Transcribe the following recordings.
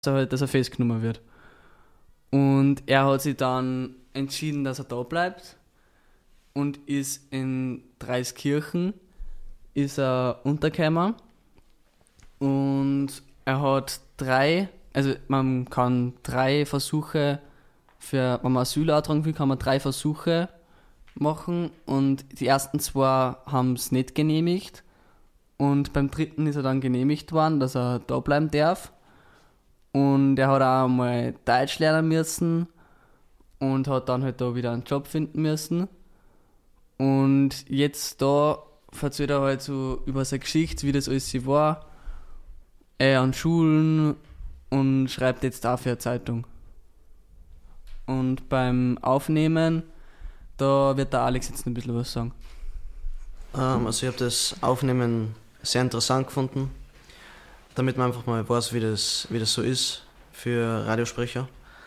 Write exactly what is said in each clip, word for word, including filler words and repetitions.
er halt, dass er festgenommen wird. Und er hat sich dann entschieden, dass er da bleibt und ist in Dreiskirchen ist er untergekommen. Und er hat drei, also man kann drei Versuche für, wenn man Asyl antragen will, kann man drei Versuche machen und die ersten zwei haben es nicht genehmigt und beim dritten ist er dann genehmigt worden, dass er da bleiben darf. Und er hat auch einmal Deutsch lernen müssen und hat dann halt da wieder einen Job finden müssen. Und jetzt da erzählt er halt so über seine Geschichte, wie das alles war, äh, an Schulen und schreibt jetzt auch für eine Zeitung. Und beim Aufnehmen, da wird der Alex jetzt ein bisschen was sagen. Ähm, also ich habe das Aufnehmen sehr interessant gefunden, damit man einfach mal weiß, wie das, wie das so ist für Radiosprecher.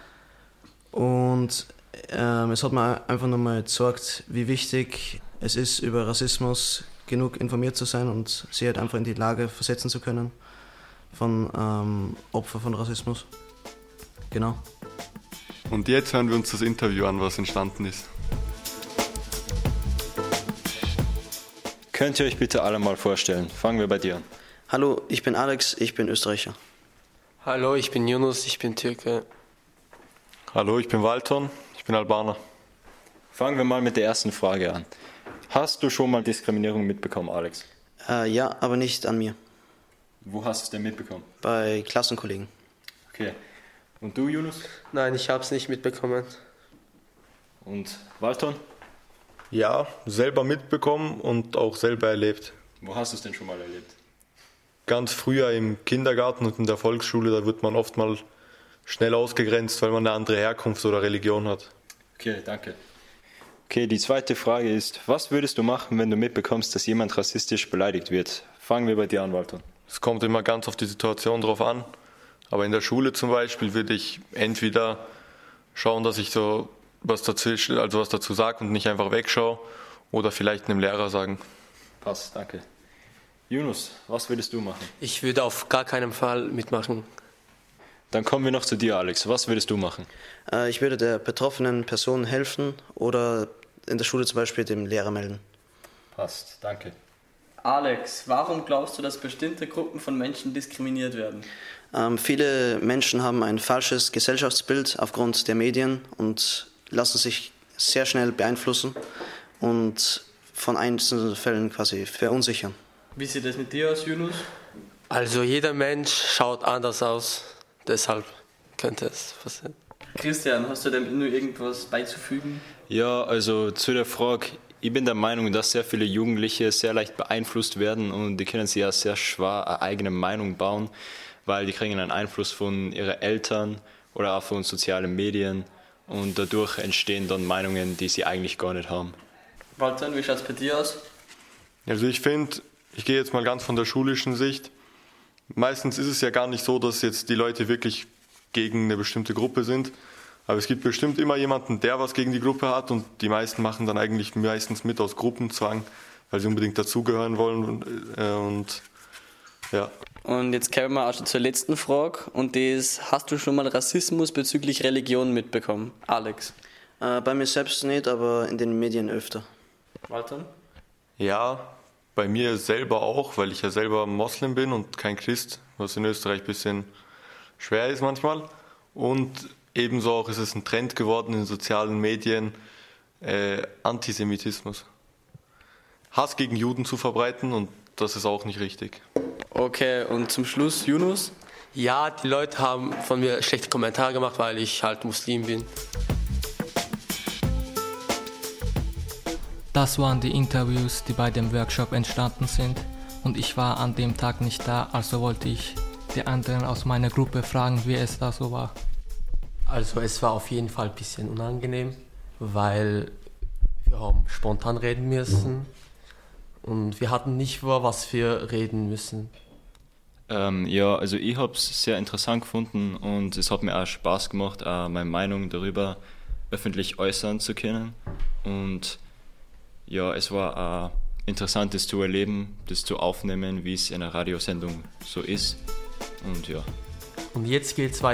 Und ähm, es hat mir einfach nochmal gezeigt, wie wichtig es ist, über Rassismus genug informiert zu sein und sich halt einfach in die Lage versetzen zu können von ähm, Opfern von Rassismus. Genau. Und jetzt hören wir uns das Interview an, was entstanden ist. Könnt ihr euch bitte alle mal vorstellen? Fangen wir bei dir an. Hallo, ich bin Alex, ich bin Österreicher. Hallo, ich bin Yunus, ich bin Türke. Hallo, ich bin Walton, ich bin Albaner. Fangen wir mal mit der ersten Frage an. Hast du schon mal Diskriminierung mitbekommen, Alex? Äh, ja, aber nicht an mir. Wo hast du es denn mitbekommen? Bei Klassenkollegen. Okay. Und du, Yunus? Nein, ich habe es nicht mitbekommen. Und Walton? Ja, selber mitbekommen und auch selber erlebt. Wo hast du es denn schon mal erlebt? Ganz früher im Kindergarten und in der Volksschule, da wird man oft mal schnell ausgegrenzt, weil man eine andere Herkunft oder Religion hat. Okay, danke. Okay, die zweite Frage ist, was würdest du machen, wenn du mitbekommst, dass jemand rassistisch beleidigt wird? Fangen wir bei dir an, Walton. Es kommt immer ganz auf die Situation drauf an. Aber in der Schule zum Beispiel würde ich entweder schauen, dass ich so was dazwischen, also was dazu sage und nicht einfach wegschaue, oder vielleicht einem Lehrer sagen. Passt, danke. Yunus, was würdest du machen? Ich würde auf gar keinen Fall mitmachen. Dann kommen wir noch zu dir, Alex. Was würdest du machen? Äh, ich würde der betroffenen Person helfen oder in der Schule zum Beispiel dem Lehrer melden. Passt, danke. Alex, warum glaubst du, dass bestimmte Gruppen von Menschen diskriminiert werden? Ähm, viele Menschen haben ein falsches Gesellschaftsbild aufgrund der Medien und lassen sich sehr schnell beeinflussen und von einzelnen Fällen quasi verunsichern. Wie sieht das mit dir aus, Yunus? Also jeder Mensch schaut anders aus, deshalb könnte es passieren. Christian, hast du dem nur irgendwas beizufügen? Ja, also zu der Frage, ich bin der Meinung, dass sehr viele Jugendliche sehr leicht beeinflusst werden und die können sich ja sehr schwer eine eigene Meinung bauen, weil die kriegen einen Einfluss von ihren Eltern oder auch von sozialen Medien und dadurch entstehen dann Meinungen, die sie eigentlich gar nicht haben. Walter, wie schaut es bei dir aus? Also ich finde, ich gehe jetzt mal ganz von der schulischen Sicht. Meistens ist es ja gar nicht so, dass jetzt die Leute wirklich gegen eine bestimmte Gruppe sind. Aber es gibt bestimmt immer jemanden, der was gegen die Gruppe hat und die meisten machen dann eigentlich meistens mit aus Gruppenzwang, weil sie unbedingt dazugehören wollen und, äh, und ja. Und jetzt kommen wir auch schon zur letzten Frage und die ist, hast du schon mal Rassismus bezüglich Religion mitbekommen? Alex? Äh, bei mir selbst nicht, aber in den Medien öfter. Walter? Ja, bei mir selber auch, weil ich ja selber Moslem bin und kein Christ, was in Österreich ein bisschen schwer ist manchmal. Und ebenso auch ist es ein Trend geworden in den sozialen Medien, äh, Antisemitismus. Hass gegen Juden zu verbreiten und das ist auch nicht richtig. Okay, und zum Schluss Yunus? Ja, die Leute haben von mir schlechte Kommentare gemacht, weil ich halt Muslim bin. Das waren die Interviews, die bei dem Workshop entstanden sind und ich war an dem Tag nicht da, also wollte ich die anderen aus meiner Gruppe fragen, wie es da so war. Also es war auf jeden Fall ein bisschen unangenehm, weil wir haben spontan reden müssen und wir hatten nicht vor, was wir reden müssen. Ähm, ja, also ich habe es sehr interessant gefunden und es hat mir auch Spaß gemacht, auch meine Meinung darüber öffentlich äußern zu können. Und ja, es war auch interessant, das zu erleben, das zu aufnehmen, wie es in einer Radiosendung so ist. Und ja. Und jetzt geht es